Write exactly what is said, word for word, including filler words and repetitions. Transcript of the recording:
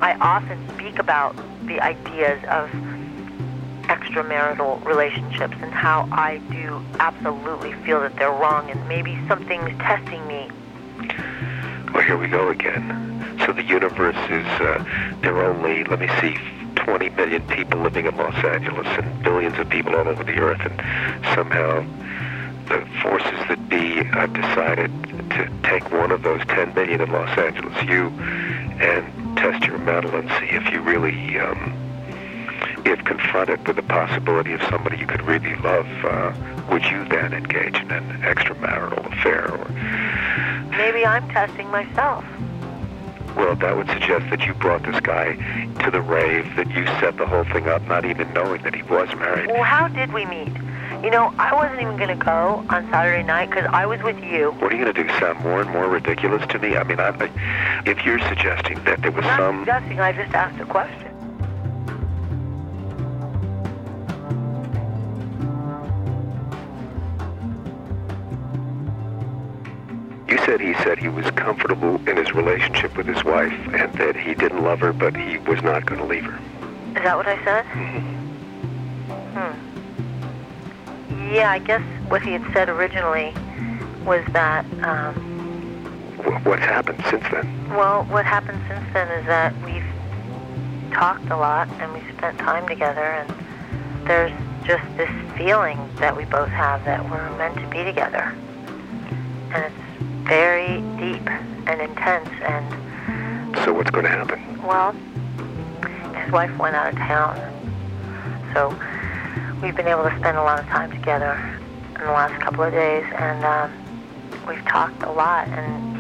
I often speak about the ideas of extramarital relationships and how I do absolutely feel that they're wrong, and maybe something's testing me. Well, here we go again. So the universe is, uh, there are only, let me see, twenty million people living in Los Angeles and billions of people all over the earth, and somehow the forces that be have decided to take one of those ten million in Los Angeles, you, and test your mettle and see if you really, um, if confronted with the possibility of somebody you could really love, uh, would you then engage in an extramarital affair? Or maybe I'm testing myself. Well, that would suggest that you brought this guy to the rave, that you set the whole thing up, not even knowing that he was married. Well, how did we meet? You know, I wasn't even going to go on Saturday night because I was with you. What are you going to do, sound more and more ridiculous to me? I mean, I, if you're suggesting that there was I'm not some... suggesting, I just asked a question. You said he said he was comfortable in his relationship with his wife and that he didn't love her, but he was not going to leave her. Is that what I said? Mm-hmm. Hmm. Yeah, I guess what he had said originally was that, um... What's happened since then? Well, what happened since then is that we've talked a lot and we spent time together, and there's just this feeling that we both have that we're meant to be together. And it's very deep and intense, and... So what's going to happen? Well, his wife went out of town, so we've been able to spend a lot of time together in the last couple of days, and um, we've talked a lot, and